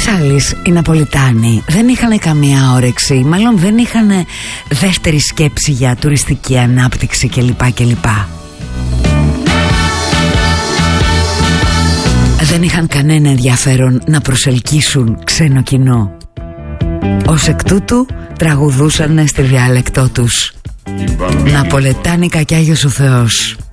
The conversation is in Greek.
Εξάλλης οι Ναπολιτάνοι δεν είχαν καμία όρεξη, μάλλον δεν είχαν δεύτερη σκέψη για τουριστική ανάπτυξη κλπ. Δεν είχαν κανένα ενδιαφέρον να προσελκύσουν ξένο κοινό. Ως εκ τούτου τραγουδούσαν στη διάλεκτό τους Ναπολετάνικα κι Άγιος ο Θεός.